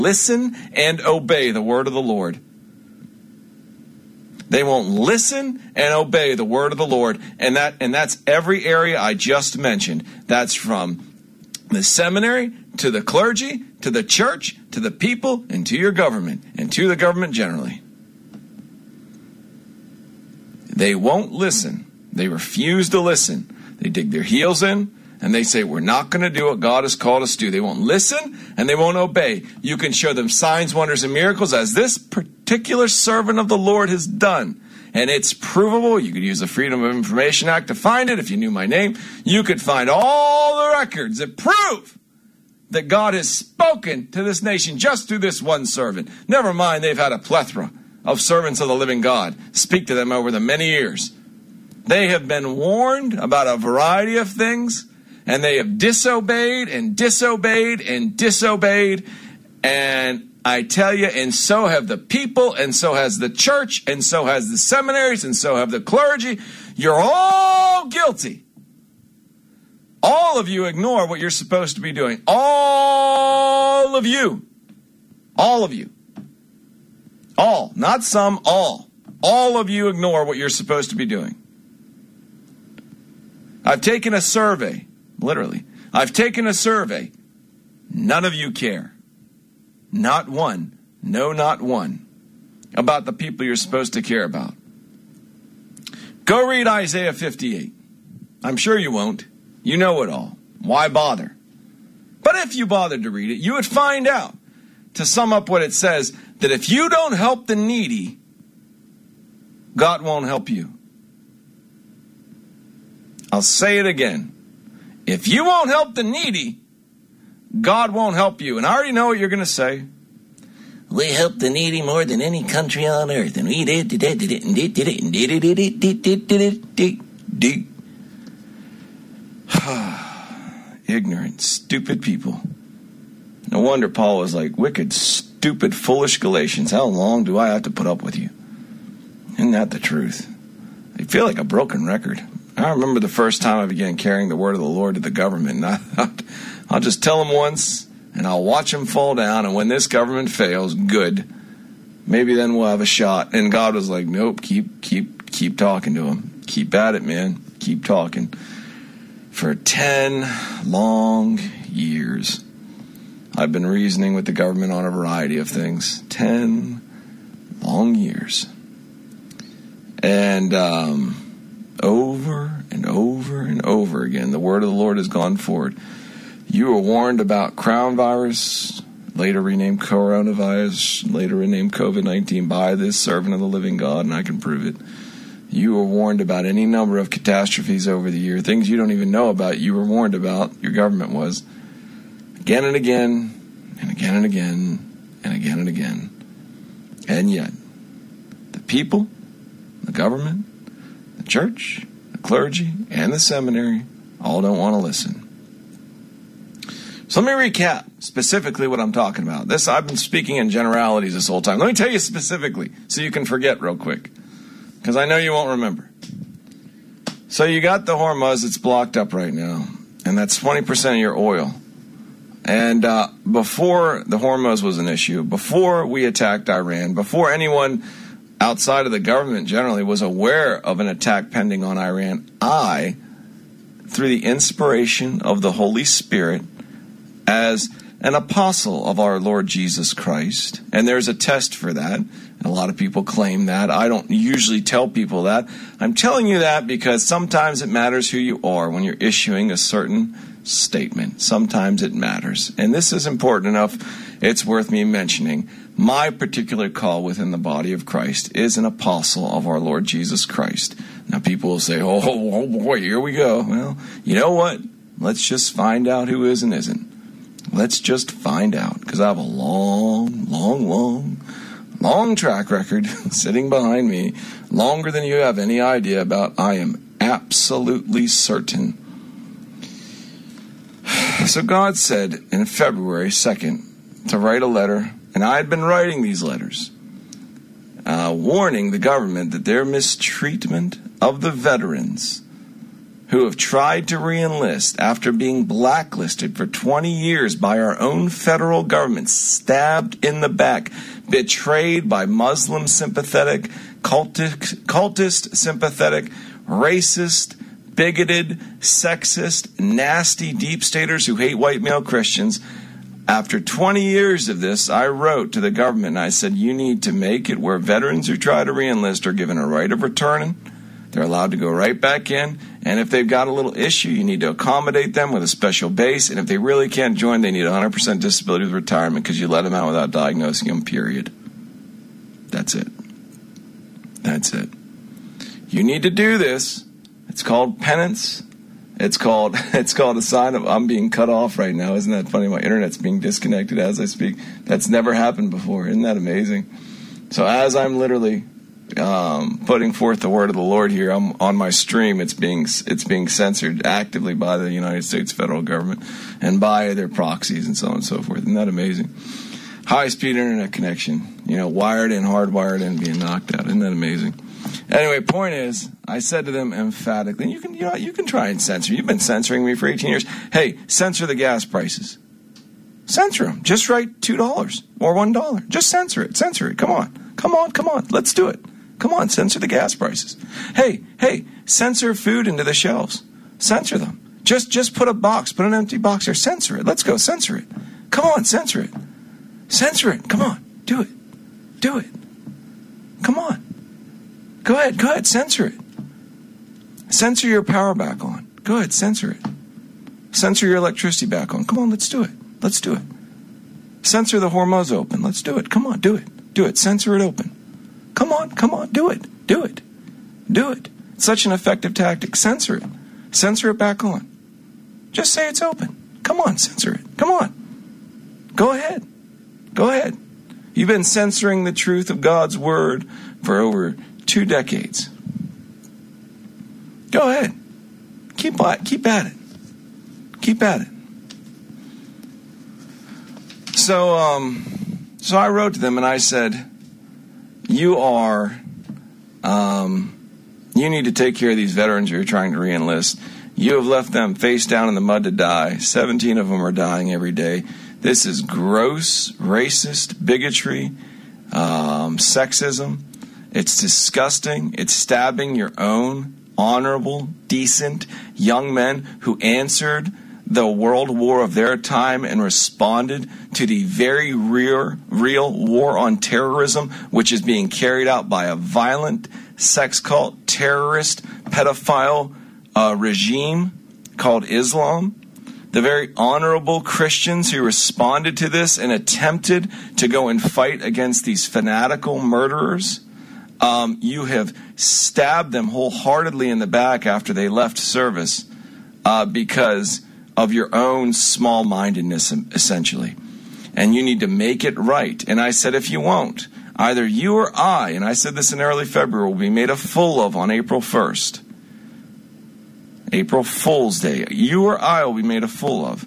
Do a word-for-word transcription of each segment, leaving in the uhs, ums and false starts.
listen and obey the word of the Lord. They won't listen and obey the word of the Lord. And that and that's every area I just mentioned. That's from the seminary to the clergy, to the church, to the people, and to your government, and to the government generally. They won't listen. They refuse to listen. They dig their heels in, and they say, we're not going to do what God has called us to do. They won't listen, and they won't obey. You can show them signs, wonders, and miracles, as this particular servant of the Lord has done. And it's provable. You could use the Freedom of Information Act to find it. If you knew my name, you could find all the records that prove that God has spoken to this nation just through this one servant. Never mind, they've had a plethora of servants of the living God speak to them over the many years. They have been warned about a variety of things, and they have disobeyed and disobeyed and disobeyed. And I tell you, and so have the people, and so has the church, and so has the seminaries, and so have the clergy. You're all guilty. All of you ignore what you're supposed to be doing. All of you. All of you. All. Not some, all. All of you ignore what you're supposed to be doing. I've taken a survey, literally. I've taken a survey. None of you care. Not one. No, not one. About the people you're supposed to care about. Go read Isaiah fifty-eight. I'm sure you won't. You know it all. Why bother? But if you bothered to read it, you would find out, to sum up what it says, that if you don't help the needy, God won't help you. I'll say it again. If you won't help the needy, God won't help you. And I already know what you're going to say. We help the needy more than any country on earth. And we did, did, did, did, did, did, did, did, did, did, did, did, did, did. Ignorant, stupid people. No wonder Paul was like, wicked, stupid, foolish Galatians. How long do I have to put up with you? Isn't that the truth? I feel like a broken record. I remember the first time I began carrying the word of the Lord to the government. And I, I'll just tell them once, and I'll watch them fall down. And when this government fails, good. Maybe then we'll have a shot. And God was like, nope, keep, keep, keep talking to them. Keep at it, man. Keep talking. For ten long years, I've been reasoning with the government on a variety of things. Ten long years. And um, over and over and over again, the word of the Lord has gone forward. You were warned about crown virus, later renamed coronavirus, later renamed covid nineteen by this servant of the living God, and I can prove it. You were warned about any number of catastrophes over the year, things you don't even know about, you were warned about, your government was, again and again, and again and again, and again and again. And yet, the people, the government, the church, the clergy, and the seminary all don't want to listen. So let me recap specifically what I'm talking about. This, I've been speaking in generalities this whole time. Let me tell you specifically so you can forget real quick, because I know you won't remember. So you got the Hormuz, it's blocked up right now, and that's twenty percent of your oil. And uh, before the Hormuz was an issue, before we attacked Iran, before anyone outside of the government generally was aware of an attack pending on Iran, I, through the inspiration of the Holy Spirit, as an apostle of our Lord Jesus Christ, and there's a test for that, and a lot of people claim that. I don't usually tell people that. I'm telling you that because sometimes it matters who you are when you're issuing a certain statement. Sometimes it matters. And this is important enough, it's worth me mentioning. My particular call within the body of Christ is an apostle of our Lord Jesus Christ. Now people will say, oh, oh boy, here we go. Well, you know what? Let's just find out who is and isn't. Let's just find out, because I have a long, long, long, long track record sitting behind me, longer than you have any idea about. I am absolutely certain. So God said in February second to write a letter, and I had been writing these letters, uh, warning the government that their mistreatment of the veterans who have tried to re-enlist after being blacklisted for twenty years by our own federal government, stabbed in the back, betrayed by Muslim sympathetic, cultic, cultist sympathetic, racist, bigoted, sexist, nasty deep staters who hate white male Christians. After twenty years of this, I wrote to the government and I said, you need to make it where veterans who try to re-enlist are given a right of returning. They're allowed to go right back in. And if they've got a little issue, you need to accommodate them with a special base. And if they really can't join, they need one hundred percent disability with retirement because you let them out without diagnosing them, period. That's it. That's it. You need to do this. It's called penance. It's called it's called a sign of I'm being cut off right now. Isn't that funny? My internet's being disconnected as I speak. That's never happened before. Isn't that amazing? So as I'm literally um, putting forth the word of the Lord here, I'm on my stream. It's being it's being censored actively by the United States federal government and by their proxies and so on and so forth. Isn't that amazing? High-speed internet connection, you know, wired in, hardwired in, being knocked out. Isn't that amazing? Anyway, point is, I said to them emphatically, and you can, you know, you can try and censor. You've been censoring me for eighteen years. Hey, censor the gas prices. Censor them. Just write two dollars or one dollar. Just censor it. Censor it. Come on. Come on. Come on. Let's do it. Come on. Censor the gas prices. Hey, hey, censor food into the shelves. Censor them. Just, just put a box, put an empty box there. Censor it. Let's go. Censor it. Come on. Censor it. Censor it. Come on. Do it. Do it. Come on. Go ahead. Go ahead. Censor it. Censor your power back on. Go ahead. Censor it. Censor your electricity back on. Come on. Let's do it. Let's do it. Censor the Hormuz open. Let's do it. Come on. Do it. Do it. Censor it open. Come on. Come on. Do it. Do it. Do it. It's such an effective tactic. Censor it. Censor it back on. Just say it's open. Come on. Censor it. Come on. Go ahead. Go ahead. You've been censoring the truth of God's word for over two decades. Go ahead. Keep keep at it. Keep at it. So, um, so I wrote to them and I said, "You are, um, you need to take care of these veterans you're trying to re-enlist. You have left them face down in the mud to die. Seventeen of them are dying every day. This is gross, racist bigotry, um, sexism. It's disgusting. It's stabbing your own honorable, decent young men who answered the world war of their time and responded to the very real, real war on terrorism, which is being carried out by a violent sex cult, terrorist, pedophile uh, regime called Islam. The very honorable Christians who responded to this and attempted to go and fight against these fanatical murderers. Um, you have stabbed them wholeheartedly in the back after they left service uh, because of your own small-mindedness, essentially. And you need to make it right. And I said, if you won't, either you or I, and I said this in early February, will be made a fool of on April first. April Fool's Day. You or I will be made a fool of.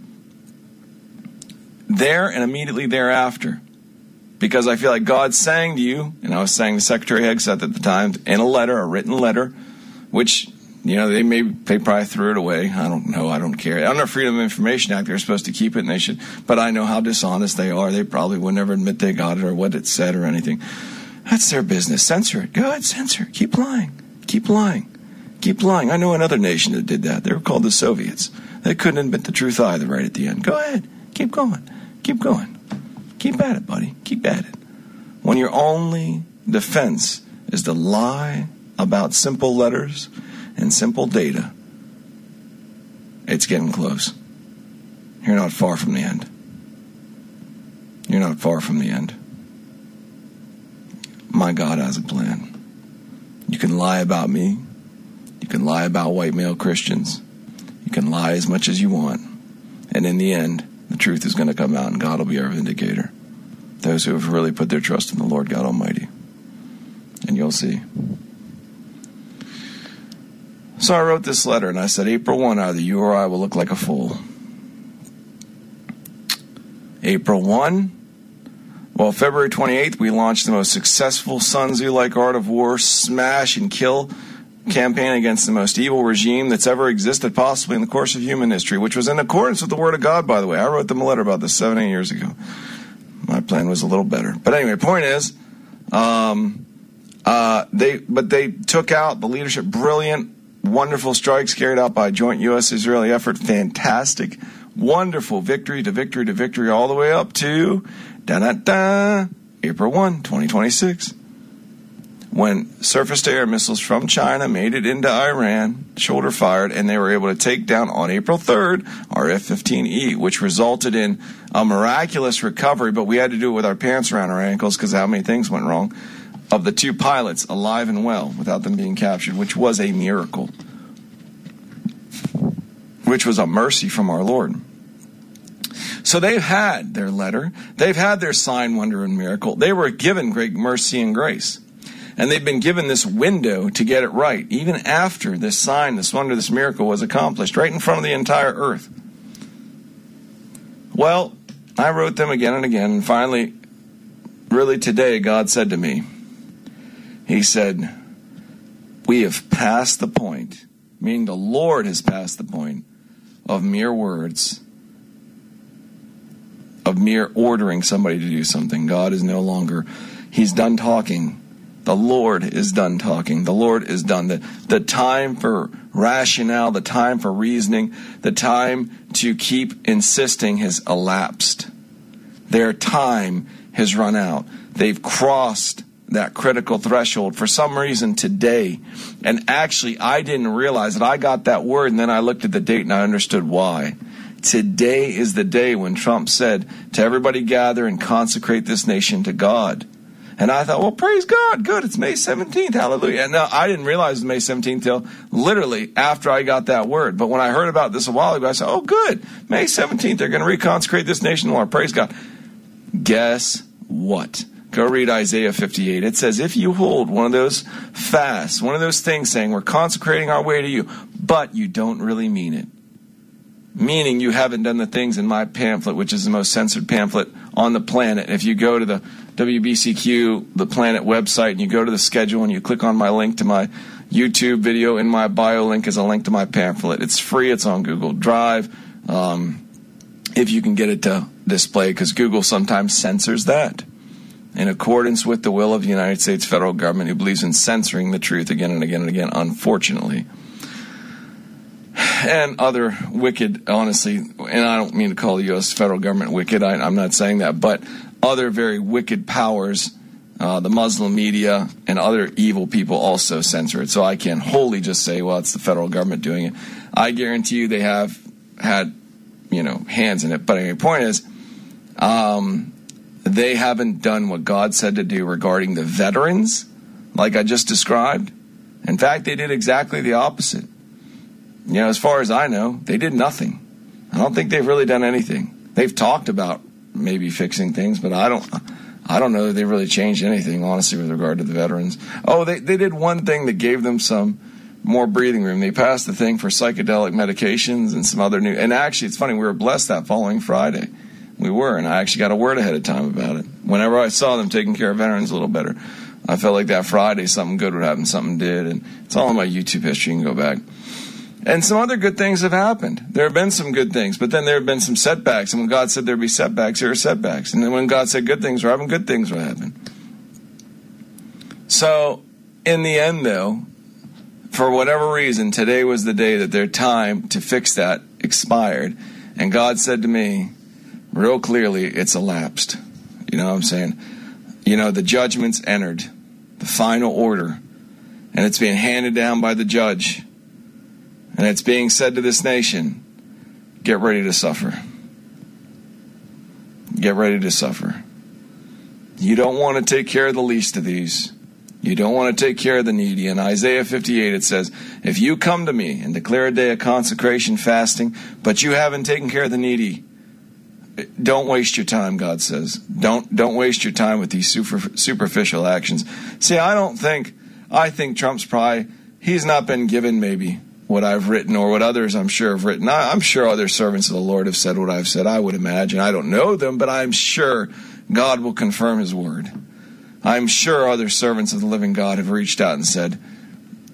There and immediately thereafter. Because I feel like God's saying to you, and I was saying to Secretary Hegseth at the time, in a letter, a written letter, which, you know, they may they probably threw it away. I don't know. I don't care. Under Freedom of Information Act, they're supposed to keep it, and they should. But I know how dishonest they are. They probably would never admit they got it or what it said or anything. That's their business. Censor it. Go ahead, censor it. Keep lying. Keep lying. Keep lying. I know another nation that did that. They were called the Soviets. They couldn't admit the truth either right at the end. Go ahead. Keep going. Keep going. Keep at it, buddy. Keep at it. When your only defense is to lie about simple letters and simple data, it's getting close. You're not far from the end. You're not far from the end. My God has a plan. You can lie about me. You can lie about white male Christians. You can lie as much as you want. And in the end, the truth is going to come out and God will be our vindicator. Those who have really put their trust in the Lord God Almighty. And you'll see. So I wrote this letter and I said, April first, either you or I will look like a fool. April first, well, February twenty-eighth, we launched the most successful Sun Tzu-like art of war, smash and kill campaign against the most evil regime that's ever existed possibly in the course of human history, which was in accordance with the Word of God, by the way. I wrote them a letter about this seven, eight years ago. My plan was a little better. But anyway, point is, um, uh, they but they took out the leadership. Brilliant, wonderful strikes carried out by a joint U S Israeli effort. Fantastic, wonderful victory to victory to victory all the way up to da-da-da, April first, twenty twenty-six. When surface-to-air missiles from China made it into Iran, shoulder-fired, and they were able to take down on April third our F fifteen E, which resulted in a miraculous recovery, but we had to do it with our pants around our ankles because how many things went wrong, of the two pilots alive and well without them being captured, which was a miracle, which was a mercy from our Lord. So they've had their letter. They've had their sign, wonder, and miracle. They were given great mercy and grace. And they've been given this window to get it right, even after this sign, this wonder, this miracle was accomplished, right in front of the entire earth. Well, I wrote them again and again, and finally, really today, God said to me, He said, we have passed the point, meaning the Lord has passed the point of mere words, of mere ordering somebody to do something. God is no longer, He's done talking. The Lord is done talking. The Lord is done. The, the time for rationale, the time for reasoning, the time to keep insisting has elapsed. Their time has run out. They've crossed that critical threshold for some reason today. And actually, I didn't realize that. I got that word, and then I looked at the date and I understood why. Today is the day when Trump said to everybody gather and consecrate this nation to God. And I thought, well, praise God, good, it's May seventeenth, hallelujah. And now I didn't realize it was May seventeenth till literally after I got that word. But when I heard about this a while ago, I said, oh, good, May seventeenth, they're going to reconsecrate this nation, Lord, praise God. Guess what? Go read Isaiah fifty-eight. It says, if you hold one of those fasts, one of those things saying, we're consecrating our way to you, but you don't really mean it. Meaning you haven't done the things in my pamphlet, which is the most censored pamphlet on the planet. If you go to the W B C Q, the Planet website, and you go to the schedule and you click on my link to my YouTube video, in my bio link is a link to my pamphlet. It's free. It's on Google Drive. Um, if you can get it to display, because Google sometimes censors that in accordance with the will of the United States federal government, who believes in censoring the truth again and again and again, unfortunately. And other wicked, honestly, and I don't mean to call the U S federal government wicked, I, I'm not saying that, but other very wicked powers, uh, the Muslim media, and other evil people also censor it. So I can't wholly just say, well, it's the federal government doing it. I guarantee you they have had, you know, hands in it. But anyway, the point is, um, they haven't done what God said to do regarding the veterans, like I just described. In fact, they did exactly the opposite. You know, as far as I know, they did nothing. I don't think they've really done anything. They've talked about maybe fixing things, but I don't I don't know that they really changed anything, honestly, with regard to the veterans. Oh, they, they did one thing that gave them some more breathing room. They passed the thing for psychedelic medications and some other new... And actually, it's funny, we were blessed that following Friday. We were, and I actually got a word ahead of time about it. Whenever I saw them taking care of veterans a little better, I felt like that Friday something good would happen, something did, and it's all in my YouTube history. You can go back. And some other good things have happened. There have been some good things, but then there have been some setbacks. And when God said there'd be setbacks, there are setbacks. And then when God said good things were happening, good things would happen. So, in the end, though, for whatever reason, today was the day that their time to fix that expired. And God said to me, real clearly, it's elapsed. You know what I'm saying? You know, the judgment's entered, the final order, and it's being handed down by the judge. And it's being said to this nation, get ready to suffer. Get ready to suffer. You don't want to take care of the least of these. You don't want to take care of the needy. In Isaiah fifty-eight, it says, if you come to me and declare a day of consecration fasting, but you haven't taken care of the needy, don't waste your time, God says. Don't don't waste your time with these super, superficial actions. See, I don't think, I think Trump's probably, he's not been given maybe what I've written or what others I'm sure have written. I, I'm sure other servants of the Lord have said what I've said. I would imagine. I don't know them, but I'm sure God will confirm his word. I'm sure other servants of the living God have reached out and said,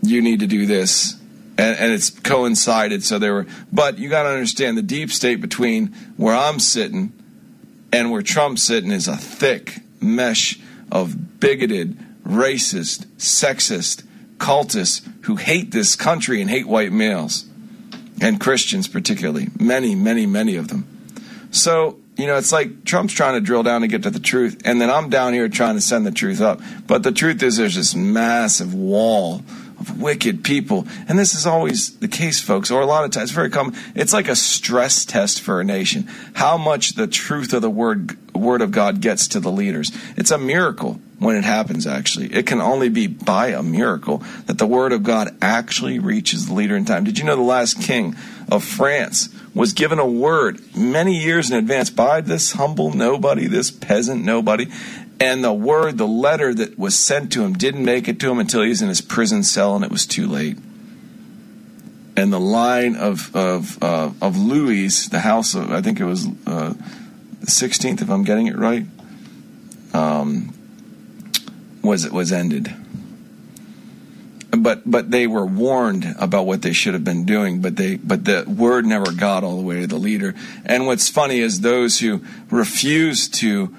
you need to do this. And, and it's coincided. So there were, but you got to understand the deep state between where I'm sitting and where Trump's sitting is a thick mesh of bigoted, racist, sexist, cultists who hate this country and hate white males and Christians particularly. Many, many, many of them. So, you know, it's like Trump's trying to drill down to get to the truth, and then I'm down here trying to send the truth up. But the truth is there's this massive wall of wicked people. And this is always the case, folks, or a lot of times, very common. It's like a stress test for a nation. How much the truth of the word, word of God gets to the leaders. It's a miracle when it happens, actually. It can only be by a miracle that the word of God actually reaches the leader in time. Did you know the last king of France was given a word many years in advance by this humble nobody, this peasant nobody? And the word, the letter that was sent to him didn't make it to him until he was in his prison cell, and it was too late. And the line of of uh, of Louis, the house of, I think it was uh, the sixteenth, if I'm getting it right, um, was it was ended. But but they were warned about what they should have been doing, but they but the word never got all the way to the leader. And what's funny is those who refuse to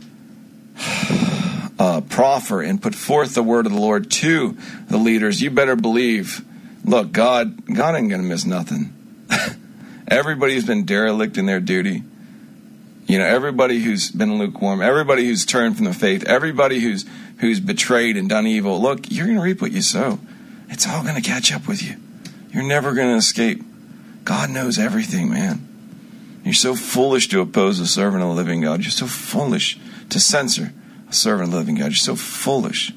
Uh, proffer and put forth the word of the Lord to the leaders, you better believe, look, God, God ain't going to miss nothing. Everybody's been derelict in their duty. You know, everybody who's been lukewarm, everybody who's turned from the faith, everybody who's who's betrayed and done evil, look, you're going to reap what you sow. It's all going to catch up with you. You're never going to escape. God knows everything, man. You're so foolish to oppose a servant of the living God. You're so foolish to censor a servant of the living God. You're so foolish.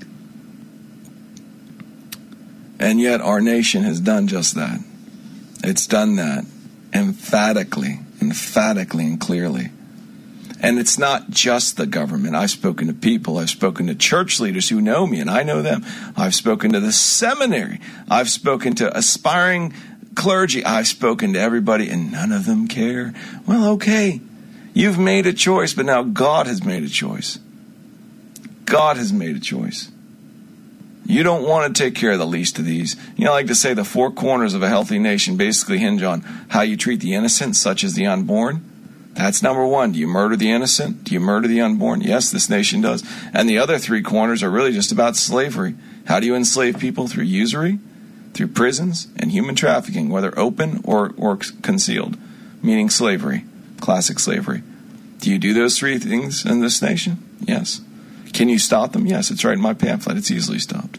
And yet our nation has done just that. It's done that emphatically, emphatically and clearly. And it's not just the government. I've spoken to people. I've spoken to church leaders who know me, and I know them. I've spoken to the seminary. I've spoken to aspiring clergy. I've spoken to everybody, and none of them care. Well, okay. You've made a choice, but now God has made a choice. God has made a choice. You don't want to take care of the least of these. You know, I like to say the four corners of a healthy nation basically hinge on how you treat the innocent, such as the unborn. That's number one. Do you murder the innocent? Do you murder the unborn? Yes, this nation does. And the other three corners are really just about slavery. How do you enslave people? Through usury, through prisons, and human trafficking, whether open or, or concealed, meaning slavery, classic slavery. Do you do those three things in this nation? Yes. Can you stop them? Yes, it's right in my pamphlet. It's easily stopped.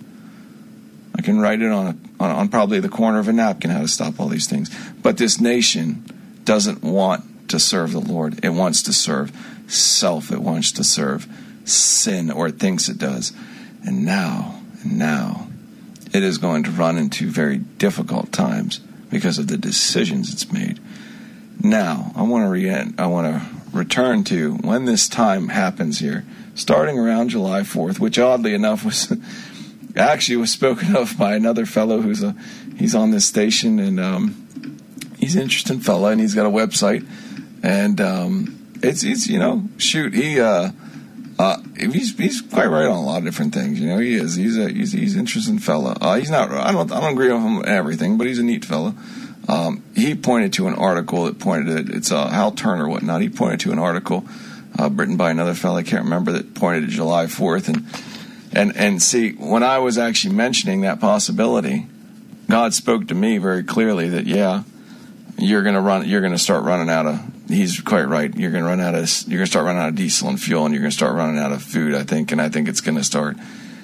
I can write it on, a, on, on probably the corner of a napkin how to stop all these things. But this nation doesn't want to serve the Lord. It wants to serve self. It wants to serve sin, or it thinks it does. And now, and now, it is going to run into very difficult times because of the decisions it's made. Now, I want to re- I want to return to when this time happens here, starting around July fourth, which oddly enough was actually was spoken of by another fellow who's a he's on this station, and um, he's an interesting fella, and he's got a website, and um, it's it's you know shoot he uh, uh, he's he's quite right on a lot of different things. You know, he is he's a he's he's an interesting fella. Uh, he's not I don't I don't agree with him on everything, but he's a neat fella. Um, he pointed to an article that pointed at it's uh, Hal Turner, whatnot. He pointed to an article uh, written by another fellow, I can't remember, that pointed to July fourth. And, and, and see, when I was actually mentioning that possibility, God spoke to me very clearly that, yeah, you're going to run, you're going to start running out of, he's quite right. You're going to run out of, you're going to start running out of diesel and fuel, and you're going to start running out of food, I think. And I think it's going to start,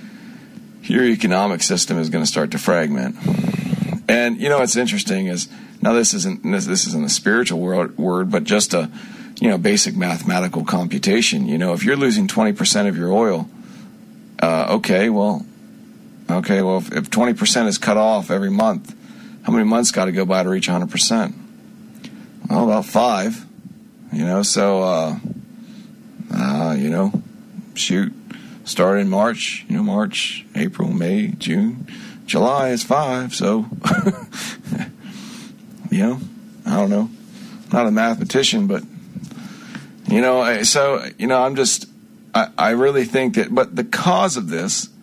your economic system is going to start to fragment. And, you know, what's interesting is, now this isn't this, this isn't a spiritual word, word, but just a, you know, basic mathematical computation. You know, if you're losing twenty percent of your oil, uh, okay, well, okay, well, if, if twenty percent is cut off every month, how many months got to go by to reach one hundred percent? Well, about five, you know, so, uh, uh, you know, shoot, start in March, you know, March, April, May, June. July is five, so, you know, I don't know. I'm not a mathematician, but, you know, so, you know, I'm just, I, I really think that, but the cause of this,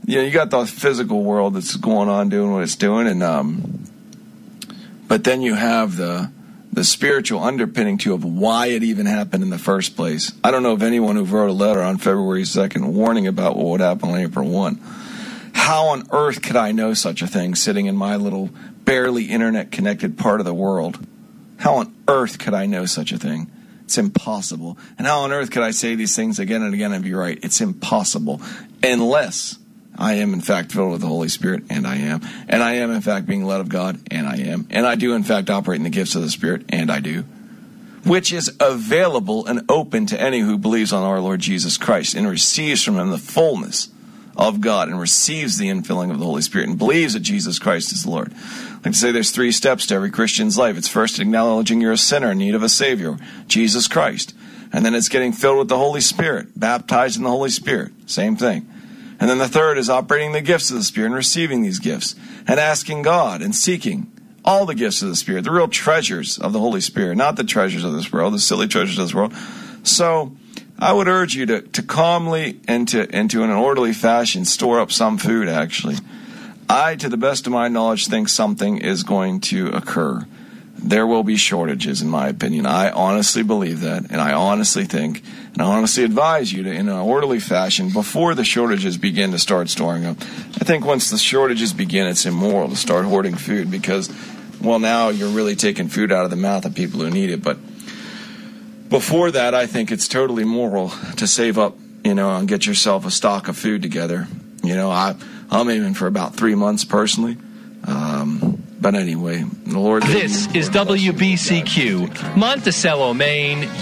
you know, you got the physical world that's going on doing what it's doing, and um, but then you have the the spiritual underpinning too of why it even happened in the first place. I don't know of anyone who wrote a letter on February second warning about what would happen on April first. How on earth could I know such a thing sitting in my little barely internet-connected part of the world? How on earth could I know such a thing? It's impossible. And how on earth could I say these things again and again and be right? It's impossible. Unless I am, in fact, filled with the Holy Spirit, and I am. And I am, in fact, being led of God, and I am. And I do, in fact, operate in the gifts of the Spirit, and I do. Which is available and open to any who believes on our Lord Jesus Christ and receives from him the fullness of God and receives the infilling of the Holy Spirit and believes that Jesus Christ is the Lord. I like to say there's three steps to every Christian's life. It's first acknowledging you're a sinner in need of a Savior, Jesus Christ. And then it's getting filled with the Holy Spirit, baptized in the Holy Spirit. Same thing. And then the third is operating the gifts of the Spirit and receiving these gifts and asking God and seeking all the gifts of the Spirit, the real treasures of the Holy Spirit, not the treasures of this world, the silly treasures of this world. So I would urge you to, to calmly and to, and to in an orderly fashion store up some food, actually. I, to the best of my knowledge, think something is going to occur. There will be shortages, in my opinion. I honestly believe that, and I honestly think, and I honestly advise you to, in an orderly fashion, before the shortages begin, to start storing up. I think once the shortages begin, it's immoral to start hoarding food because, well, now you're really taking food out of the mouth of people who need it. But before that, I think it's totally moral to save up, you know, and get yourself a stock of food together. You know, I, I'm aiming for about three months personally. Um, but anyway, the Lord... This is W B C Q, Monticello, Maine,